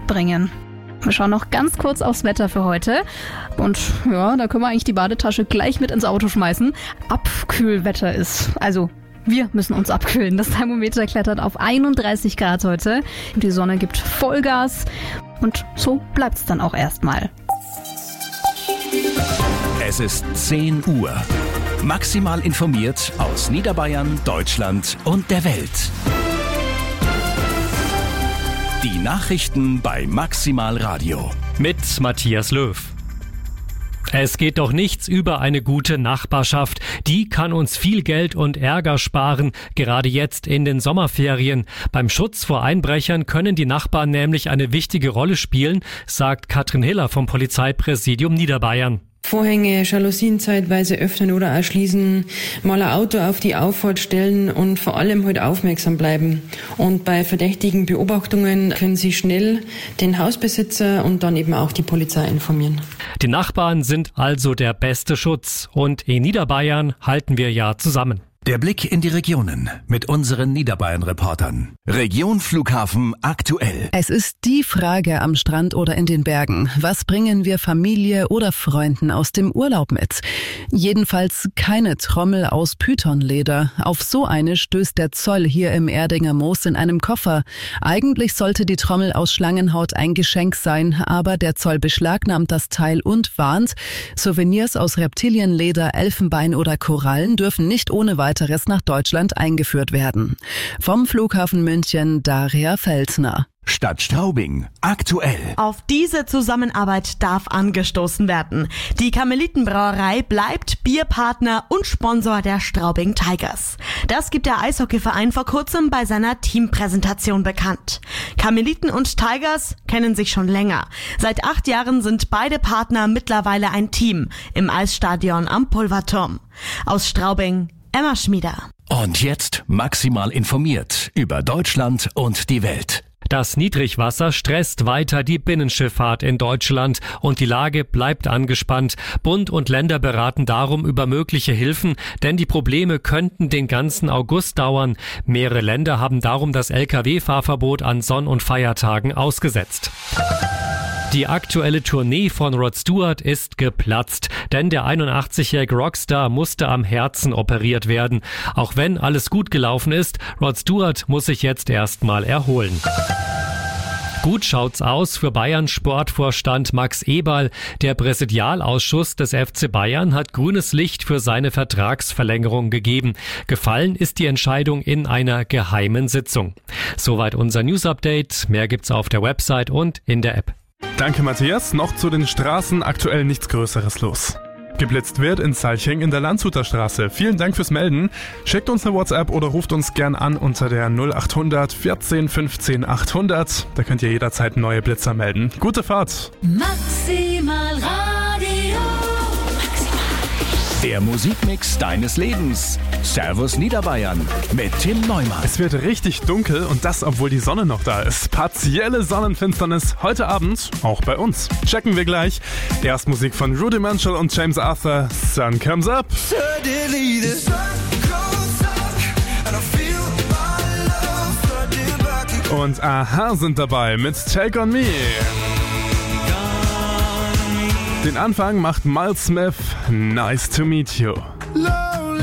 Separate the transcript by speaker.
Speaker 1: mitbringen. Wir schauen noch ganz kurz aufs Wetter für heute. Und ja, da können wir eigentlich die Badetasche gleich mit ins Auto schmeißen. Abkühlwetter ist. Also, wir müssen uns abkühlen. Das Thermometer klettert auf 31 Grad heute. Die Sonne gibt Vollgas. Und so bleibt's dann auch erstmal.
Speaker 2: Es ist 10 Uhr. Maximal informiert aus Niederbayern, Deutschland und der Welt. Die Nachrichten bei Maximal Radio.
Speaker 3: Mit Matthias Löw. Es geht doch nichts über eine gute Nachbarschaft. Die kann uns viel Geld und Ärger sparen, gerade jetzt in den Sommerferien. Beim Schutz vor Einbrechern können die Nachbarn nämlich eine wichtige Rolle spielen, sagt Katrin Hiller vom Polizeipräsidium Niederbayern.
Speaker 4: Vorhänge, Jalousien zeitweise öffnen oder erschließen, mal ein Auto auf die Auffahrt stellen und vor allem halt aufmerksam bleiben. Und bei verdächtigen Beobachtungen können Sie schnell den Hausbesitzer und dann eben auch die Polizei informieren.
Speaker 3: Die Nachbarn sind also der beste Schutz und in Niederbayern halten wir ja zusammen.
Speaker 2: Der Blick in die Regionen mit unseren Niederbayern-Reportern. Region Flughafen aktuell.
Speaker 5: Es ist die Frage am Strand oder in den Bergen. Was bringen wir Familie oder Freunden aus dem Urlaub mit? Jedenfalls keine Trommel aus Pythonleder. Auf so eine stößt der Zoll hier im Erdinger Moos in einem Koffer. Eigentlich sollte die Trommel aus Schlangenhaut ein Geschenk sein, aber der Zoll beschlagnahmt das Teil und warnt, Souvenirs aus Reptilienleder, Elfenbein oder Korallen dürfen nicht ohne weiteres nach Deutschland eingeführt werden. Vom Flughafen München, Daria Feldner.
Speaker 2: Stadt Straubing aktuell.
Speaker 6: Auf diese Zusammenarbeit darf angestoßen werden. Die Karmelitenbrauerei bleibt Bierpartner und Sponsor der Straubing Tigers. Das gibt der Eishockeyverein vor kurzem bei seiner Teampräsentation bekannt. Karmeliten und Tigers kennen sich schon länger. Seit 8 Jahren sind beide Partner mittlerweile ein Team im Eisstadion am Pulverturm. Aus Straubing, Emma Schmieder.
Speaker 2: Und jetzt maximal informiert über Deutschland und die Welt.
Speaker 3: Das Niedrigwasser stresst weiter die Binnenschifffahrt in Deutschland und die Lage bleibt angespannt. Bund und Länder beraten darum über mögliche Hilfen, denn die Probleme könnten den ganzen August dauern. Mehrere Länder haben darum das Lkw-Fahrverbot an Sonn- und Feiertagen ausgesetzt. Die aktuelle Tournee von Rod Stewart ist geplatzt, denn der 81-jährige Rockstar musste am Herzen operiert werden. Auch wenn alles gut gelaufen ist, Rod Stewart muss sich jetzt erstmal erholen. Gut schaut's aus für Bayerns Sportvorstand Max Eberl. Der Präsidialausschuss des FC Bayern hat grünes Licht für seine Vertragsverlängerung gegeben. Gefallen ist die Entscheidung in einer geheimen Sitzung. Soweit unser News-Update. Mehr gibt's auf der Website und in der App.
Speaker 7: Danke, Matthias. Noch zu den Straßen aktuell nichts Größeres los. Geblitzt wird in Salching in der Landshuter Straße. Vielen Dank fürs Melden. Schickt uns eine WhatsApp oder ruft uns gern an unter der 0800 14 15 800. Da könnt ihr jederzeit neue Blitzer melden. Gute Fahrt.
Speaker 8: Maximal Radio.
Speaker 2: Der Musikmix deines Lebens. Servus Niederbayern mit Tim Neumann.
Speaker 7: Es wird richtig dunkel und das, obwohl die Sonne noch da ist. Partielle Sonnenfinsternis heute Abend, auch bei uns. Checken wir gleich. Erst Musik von Rudimental und James Arthur. Sun Comes Up. Und Aha sind dabei mit Take On Me. Den Anfang macht Miles Smith. Nice to meet you.